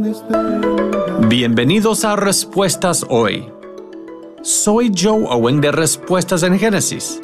Bienvenidos a Respuestas Hoy. Soy Joe Owen de Respuestas en Génesis.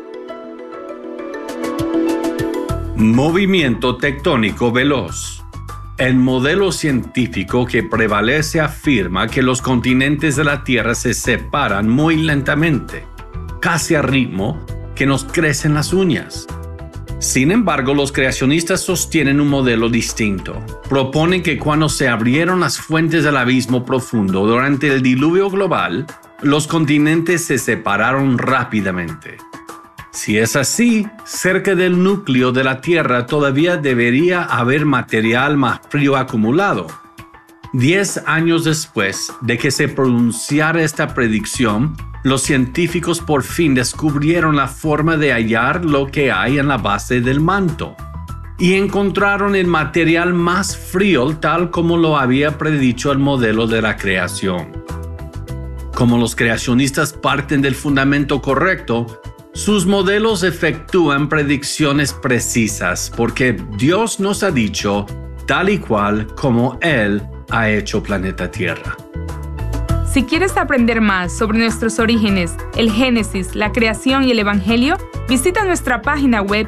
Movimiento tectónico veloz. El modelo científico que prevalece afirma que los continentes de la Tierra se separan muy lentamente, casi a ritmo que nos crecen las uñas. Sin embargo, los creacionistas sostienen un modelo distinto. Proponen que cuando se abrieron las fuentes del abismo profundo durante el diluvio global, los continentes se separaron rápidamente. Si es así, cerca del núcleo de la Tierra todavía debería haber material más frío acumulado. 10 años después de que se pronunciara esta predicción, los científicos por fin descubrieron la forma de hallar lo que hay en la base del manto y encontraron el material más frío tal como lo había predicho el modelo de la creación. Como los creacionistas parten del fundamento correcto, sus modelos efectúan predicciones precisas porque Dios nos ha dicho tal y cual como Él ha hecho planeta Tierra. Si quieres aprender más sobre nuestros orígenes, el Génesis, la creación y el Evangelio, visita nuestra página web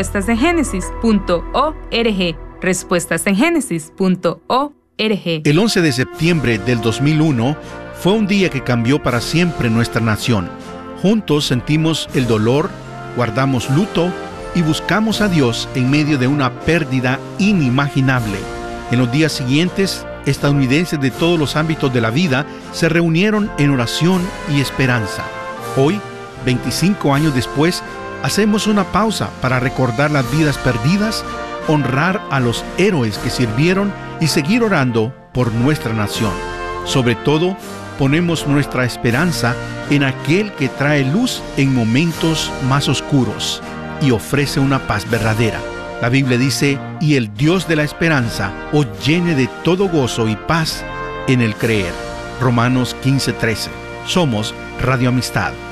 respuestasengenesis.org. respuestasengenesis.org. El 11 de septiembre del 2001 fue un día que cambió para siempre nuestra nación. Juntos sentimos el dolor, guardamos luto y buscamos a Dios en medio de una pérdida inimaginable. En los días siguientes, estadounidenses de todos los ámbitos de la vida se reunieron en oración y esperanza. Hoy, 25 años después, hacemos una pausa para recordar las vidas perdidas, honrar a los héroes que sirvieron y seguir orando por nuestra nación. Sobre todo, ponemos nuestra esperanza en aquel que trae luz en momentos más oscuros y ofrece una paz verdadera. La Biblia dice, y el Dios de la esperanza os llene de todo gozo y paz en el creer. Romanos 15:13. Somos Radio Amistad.